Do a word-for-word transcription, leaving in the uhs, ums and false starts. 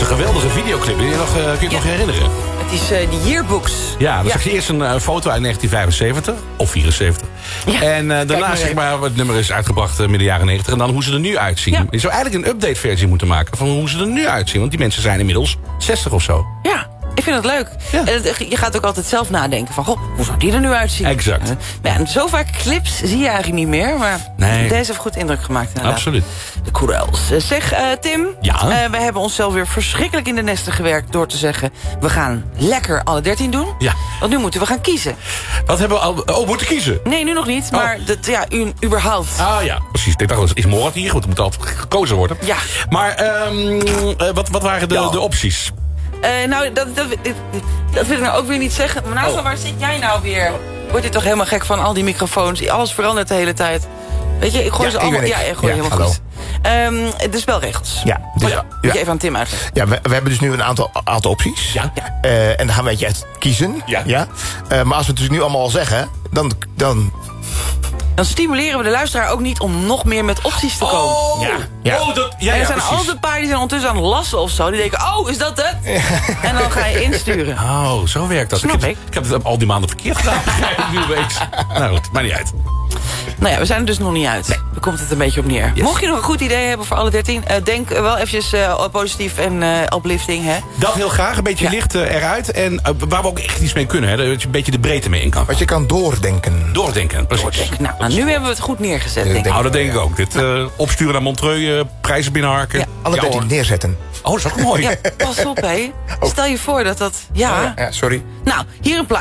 geweldige videoclip. Kun je, nog, uh, kun je het ja. nog herinneren? Het is uh, de yearbooks. Ja, dan ja. zag je eerst een uh, foto uit negentien vijfenzeventig. Of vierenzeventig. Ja. En uh, daarna, zeg maar, het nummer is uitgebracht uh, midden jaren negentig. En dan hoe ze er nu uitzien. Ja. Je zou eigenlijk een update-versie moeten maken van hoe ze er nu uitzien. Want die mensen zijn inmiddels zestig of zo. Ja, ik vind het leuk. Ja. En het, je gaat ook altijd zelf nadenken van, goh, hoe zou die er nu uitzien? Exact. Uh, maar ja, zo vaak clips zie je eigenlijk niet meer. Maar Nee. deze heeft goed indruk gemaakt inderdaad. Absoluut. De Courels. Uh, zeg, uh, Tim. Ja? Uh, we hebben onszelf weer verschrikkelijk in de nesten gewerkt door te zeggen, we gaan lekker alle dertien doen. Ja. Want nu moeten we gaan kiezen. Wat hebben we al... Oh, moeten kiezen? Nee, nu nog niet. Oh. Maar dat, ja, u, überhaupt. Ah ja, precies. Ik dacht, is morgen hier? Goed, er moet altijd gekozen worden. Ja. Maar um, uh, wat, wat waren de, Ja. de opties? Uh, nou, dat, dat, dat, dat wil ik nou ook weer niet zeggen. Maar nou, Oh. waar zit jij nou weer? Word je toch helemaal gek van al die microfoons? Alles verandert de hele tijd. Weet je, ik gooi Ja, ze ik allemaal... ben ik. Ja, ik gooi Ja, helemaal hallo. goed. Um, de spelregels. Ja, dus, Oh, ja. Moet ja. je even aan Tim uitleggen. Ja, we, we hebben dus nu een aantal, aantal opties. Ja. Uh, en dan gaan we een beetje uit kiezen. Ja. Uh, maar als we het dus nu allemaal al zeggen, dan... dan Dan stimuleren we de luisteraar ook niet om nog meer met opties te komen. Oh, Ja. Ja. oh dat, ja, en er ja, zijn precies. altijd een paar die zijn ondertussen aan het lassen of zo. Die denken, oh, is dat het? En dan ga je insturen. Oh, zo werkt dat. Snap ik, heb, ik. ik heb het al die maanden verkeerd gedaan. Begrijp ik nu opeens. Nou goed, maakt niet uit. Nou ja, we zijn er dus nog niet uit. Daar komt het een beetje op neer. Yes. Mocht je nog een goed idee hebben voor alle dertien... Uh, denk wel eventjes uh, positief en uh, uplifting, hè? Dat heel graag, een beetje Ja. licht uh, eruit. En uh, waar we ook echt iets mee kunnen. Hè, dat je een beetje de breedte mee in kan. wat je kan doordenken. Doordenken, precies. Nou, nou, nu hebben we het goed neergezet, denk ik. Nou, dat denk ik ook. Dit uh, opsturen naar Montreux, uh, prijzen binnenharken. Ja. Alle Ja, dertien hoor. neerzetten. Oh, dat is ook mooi. Ja, pas op, hé. Stel je voor dat dat... Ja. Ja, sorry. Nou, hier een plaat.